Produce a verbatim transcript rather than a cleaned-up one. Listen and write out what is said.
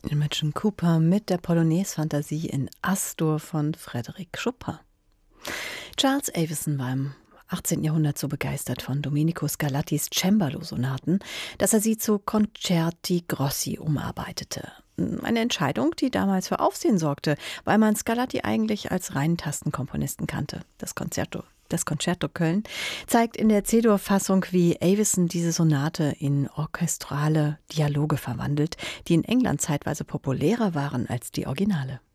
Imogen Cooper mit der Polonaise-Fantasie in Astur von Frédéric Chopin. Charles Avison war im achtzehnten Jahrhundert so begeistert von Domenico Scarlattis Cembalo-Sonaten, dass er sie zu Concerti Grossi umarbeitete. Eine Entscheidung, die damals für Aufsehen sorgte, weil man Scarlatti eigentlich als reinen Tastenkomponisten kannte. Das Concerto Das Concerto Köln zeigt in der C-Dur-Fassung, wie Avison diese Sonate in orchestrale Dialoge verwandelt, die in England zeitweise populärer waren als die Originale.